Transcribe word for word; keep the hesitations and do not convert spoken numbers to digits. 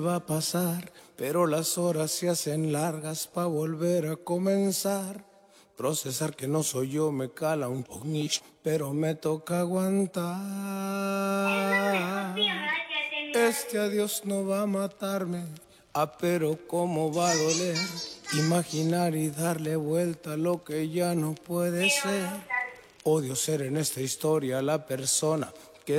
Va a pasar, pero las horas se hacen largas pa' volver a comenzar. Procesar que no soy yo me cala un poquito, pero me toca aguantar. Este adiós no va a matarme, ah, pero cómo va a doler. Imaginar y darle vuelta a lo que ya no puede ser. Odio ser en esta historia la persona